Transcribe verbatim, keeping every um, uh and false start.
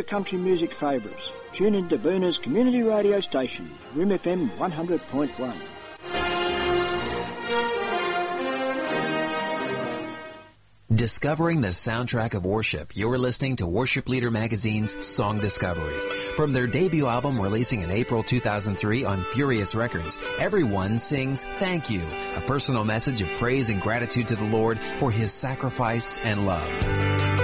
your country music favourites. Tune in to Boona's community radio station, R I M F M one hundred point one. Discovering the soundtrack of worship, you're listening to Worship Leader Magazine's Song Discovery. From their debut album releasing in April two thousand three on Furious Records, everyone sings Thank You, a personal message of praise and gratitude to the Lord for His sacrifice and love.